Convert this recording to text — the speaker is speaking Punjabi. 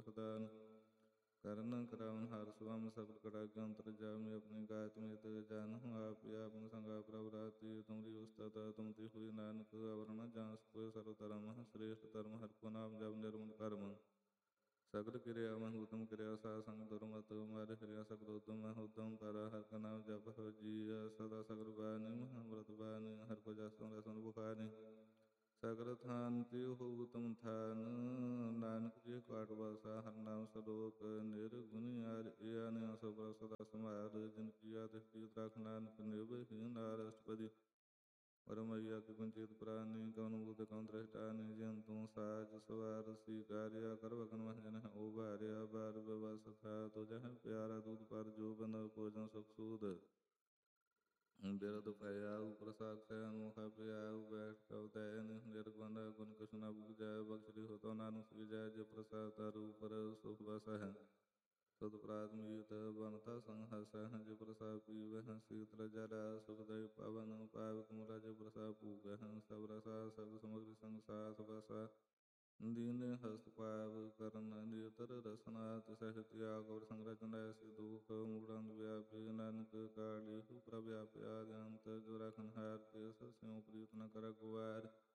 ਬਖਦਾਨ ਕਰਨ ਕਰਾਉਨ ਹਰ ਸੁਆਮੀ ਸਬਲ ਕੜਾ ਕੇ ਅੰਤਰ ਜਾਮੀ ਆਪਣੀ ਗਾਇਤ ਮੇਤ ਜਾਨਹੁ ਆਪ ਆਪਨ ਸੰਗਾ ਪ੍ਰਭ ਰਾਤੀ ਤੁਮਰੀ ਉਸਤਤ ਤੁਮਤੀ ਹੋਈ ਨਾਨਕ ਅਵਰਣ ਜਾਂਸ ਕੋਇ ਸਰਵ ਧਰਮ ਸ੍ਰੇਸ਼ਟ ਧਰਮ ਹਰਿ ਕੋ ਨਾਮ ਜਪ ਨਿਰਮਲ ਕਰਮ ਸਗਲ ਕਿਰਿਆ ਮਹਿ ਉਤਮ ਕਿਰਿਆ ਸਾਧ ਸੰਗ ਦੁਰਮਤਿ ਮਾਰੇ ਕਿਰਿਆ ਸਗਲ ਉਦਮ ਮਹਿ ਉਦਮ ਕਰ ਹਰਿ ਕਾ ਨਾਮ ਜਪ ਹੋ ਜੀਅ ਸਦਾ ਸਗਲ ਬਾਣੀ ਮਹਿ ਅੰਮ੍ਰਿਤ ਬਾਣੀ ਹਰਿ ਕੋ ਜਸ ਰਸਨ ਬੁਖਾਰੀ ਸਗਲ ਥਾਨ ਤੇ ਹੋ ਉਤਮ ਥਾਨ ਨਾਨਕ ਜੀ ਕਾਟ ਵਾਸਾ ਹਰਿ ਨਾਮ ਸਲੋਕ ਨਿਰਗੁਣ ਯਾਰ ਏਆਨ ਸਭਾ ਸਦਾ ਸਮਾਰ ਜਿਨ ਕੀ ਆਦਿ ਕੀ ਤ੍ਰਖ ਨਾਨਕ ਨਿਰਭੈ ਨਾਰ ਅਸ਼ਟਪਦੀ ਪਰਮਈਆ ਕਿ ਪੰਚੇਤ ਪ੍ਰਾਨੀ ਕਉਨ ਬੁੱਧ ਕਉਨ ਦ੍ਰਿਸ਼ਟਾਨੀ ਜਿਨ ਤੂੰ ਸਾਜ ਸਵਾਰ ਸੀ ਕਾਰਿਆ ਕਰ ਵਗਨ ਮਹ ਜਨ ਓ ਭਾਰਿਆ ਬਾਰ ਬਵਸਥਾ ਤੁਜਹ ਪਿਆਰਾ ਦੂਧ ਪਰ ਜੋ ਬਨ ਭੋਜਨ ਸੁਖ ਸੂਦ ਬਿਰਦ ਭਇਆ ਪ੍ਰਸਾਦ ਸੈਨ ਮੁਖ ਪਿਆ ਬੈਠ ਕਉ ਤੈ ਨਿਰਗੁਣ ਗੁਣ ਕਛੁ ਨ ਬੁਝੈ ਬਖਸ਼ਿ ਹੋਤੋ ਨਾਨਕ ਵਿਜੈ ਜੇ ਪ੍ਰਸਾਦ ਤਾਰੂ ਪਰ ਸੁਖ ਬਸਹਿ ਸਤ ਪ੍ਰਾਤਮੀਤ ਬਨਤਾ ਸੰਹਸਹਿ ਜੇ ਪ੍ਰਸਾਦ ਪੀਵਹਿ ਸੀਤਲ ਜਰਾ ਸੁਖਦੈ ਪਵਨ ਪਾਵਕ ਮੁਰਾ ਜੇ ਪ੍ਰਸਾਦ ਪੂਗਹਿ ਸਭ ਰਸਾ ਸਭ ਸਮਗਰੀ ਸੰਗ ਸਾਥ ਬਸਾ ਦੀਨ ਹਸਤ ਪਾਵ ਕਰਨ ਨਿਰਤਰ ਰਸਨਾ ਤਿਸਹਿ ਤਿਆਗ ਔਰ ਸੰਗ੍ਰਚਨ ਐਸੀ ਦੁਖ ਮੂੜੰਦ ਵਿਆਪੀ ਨਾਨਕ ਕਾਲੀ ਪ੍ਰਭ ਆਪਿ ਆਦਿ ਅੰਤ ਜੋ ਰਖਨ ਹਾਰ ਕੇ ਸਸਿਉ ਪ੍ਰੀਤ ਨ ਕਰ ਗੁਆਰ